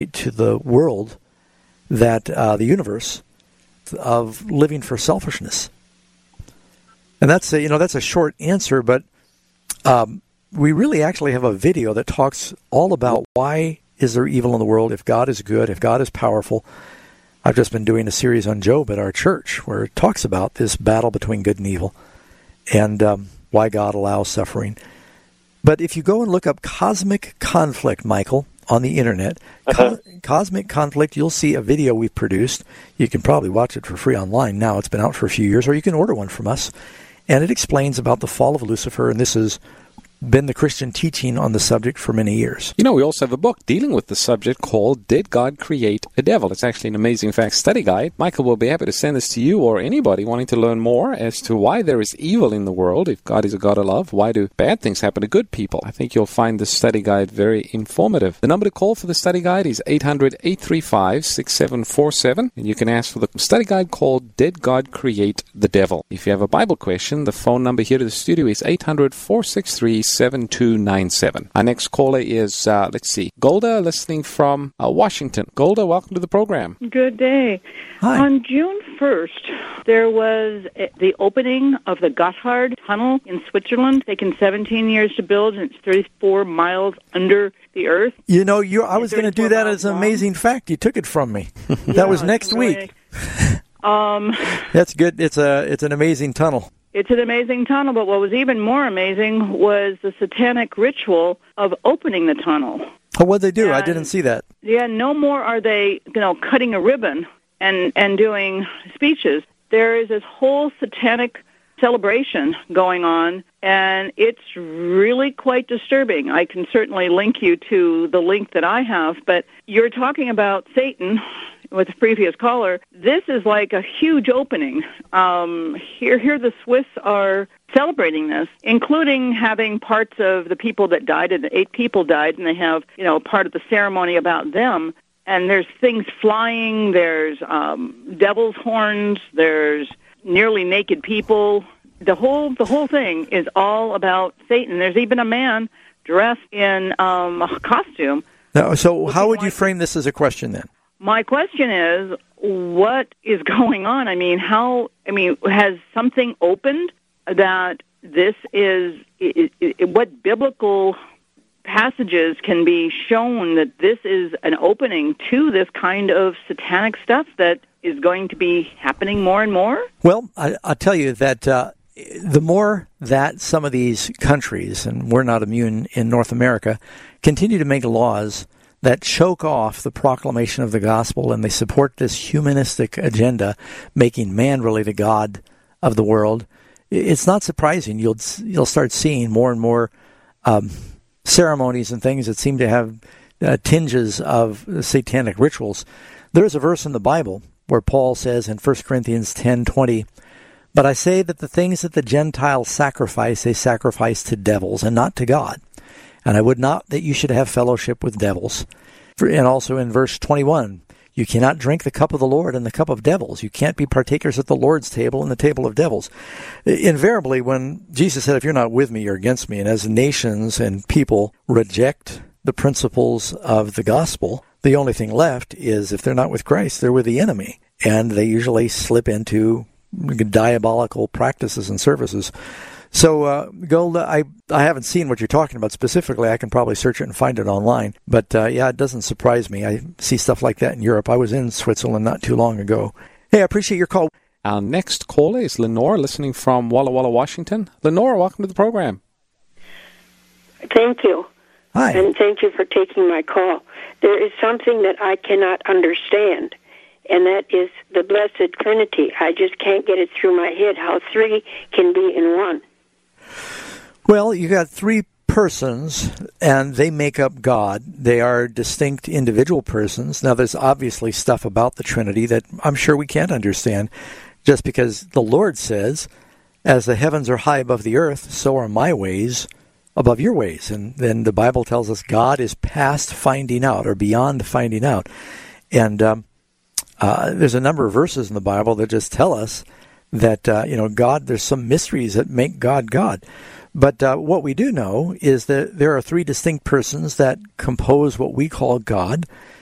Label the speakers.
Speaker 1: to the world that the universe of living for selfishness. And that's a short answer, but we really actually have a video that talks all about why is there evil in the world, if God is good, if God is powerful. I've just been doing a series on Job at our church where it talks about this battle between good and evil and why God allows suffering. But if you go and look up cosmic conflict, Michael, on the internet, cosmic conflict, you'll see a video we've produced. You can probably watch it for free online now. It's been out for a few years, or you can order one from us. And it explains about the fall of Lucifer, and this has been the Christian teaching on the subject for many years.
Speaker 2: You know, we also have a book dealing with the subject called Did God Create a Devil? It's actually an amazing fact study guide. Michael will be happy to send this to you or anybody wanting to learn more as to why there is evil in the world. If God is a God of love, why do bad things happen to good people? I think you'll find this study guide very informative. The number to call for the study guide is 800-835-6747, and you can ask for the study guide called Did God Create the Devil? If you have a Bible question, the phone number here to the studio is 800-463-7297. Our next caller is, Golda, listening from Washington. Golda, welcome to the program.
Speaker 3: Good day.
Speaker 1: Hi.
Speaker 3: On June 1st, there was the opening of the Gotthard Tunnel in Switzerland, taken 17 years to build, and it's 34 miles under the earth.
Speaker 1: You know, I was going to do that as an amazing fact. You took it from me. That was next week. That's good. It's an amazing tunnel.
Speaker 3: It's an amazing tunnel, but what was even more amazing was the satanic ritual of opening the tunnel.
Speaker 1: Oh, what'd they do? I didn't see that.
Speaker 3: Yeah, no more are they, cutting a ribbon and doing speeches. There is this whole satanic celebration going on, and it's really quite disturbing. I can certainly link you to the link that I have, but you're talking about Satan with the previous caller. This is like a huge opening. Here the Swiss are celebrating this, including having parts of the people that died, and 8 people died, and they have, part of the ceremony about them. And there's things flying, there's devil's horns, there's nearly naked people. The whole thing is all about Satan. There's even a man dressed in a costume.
Speaker 1: Now, so how would you frame this as a question then?
Speaker 3: My question is, what is going on? Has something opened that this is, what biblical passages can be shown that this is an opening to this kind of satanic stuff that is going to be happening more and more?
Speaker 1: Well, I'll tell you that the more that some of these countries, and we're not immune in North America, continue to make laws that choke off the proclamation of the gospel, and they support this humanistic agenda, making man really the God of the world, it's not surprising. You'll start seeing more and more ceremonies and things that seem to have tinges of satanic rituals. There's a verse in the Bible where Paul says in 1 Corinthians 10:20, "But I say that the things that the Gentiles sacrifice, they sacrifice to devils and not to God. And I would not that you should have fellowship with devils." And also in verse 21, "You cannot drink the cup of the Lord and the cup of devils. You can't be partakers at the Lord's table and the table of devils." Invariably, when Jesus said, "If you're not with me, you're against me," and as nations and people reject the principles of the gospel, the only thing left is, if they're not with Christ, they're with the enemy. And they usually slip into diabolical practices and services. So, Golda, I haven't seen what you're talking about specifically. I can probably search it and find it online. But, it doesn't surprise me. I see stuff like that in Europe. I was in Switzerland not too long ago. Hey, I appreciate your call.
Speaker 2: Our next caller is Lenore, listening from Walla Walla, Washington. Lenore, welcome to the program.
Speaker 4: Thank you.
Speaker 1: Hi.
Speaker 4: And thank you for taking my call. There is something that I cannot understand, and that is the Blessed Trinity. I just can't get it through my head how 3 can be in 1.
Speaker 1: Well, you got 3 persons, and they make up God. They are distinct individual persons. Now, there's obviously stuff about the Trinity that I'm sure we can't understand, just because the Lord says, "As the heavens are high above the earth, so are my ways above your ways." And then the Bible tells us God is past finding out, or beyond finding out. And there's a number of verses in the Bible that just tell us that, God, there's some mysteries that make God God. But what we do know is that there are 3 distinct persons that compose what we call God,